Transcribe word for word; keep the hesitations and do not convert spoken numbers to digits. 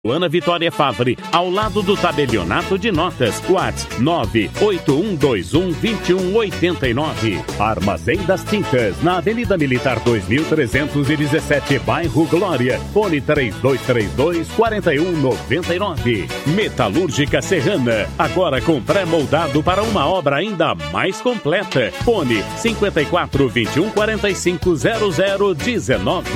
Ana Vitória Favre, ao lado do tabelionato de notas. WhatsApp nove oito um dois um dois um oito nove. Armazém das Tintas, na Avenida Militar dois mil trezentos e dezessete, bairro Glória. Fone três dois três dois, quatro um nove nove. Metalúrgica Serrana, agora com pré-moldado para uma obra ainda mais completa. Fone cinco quatro, vinte e um, quarenta e cinco, zero zero dezenove.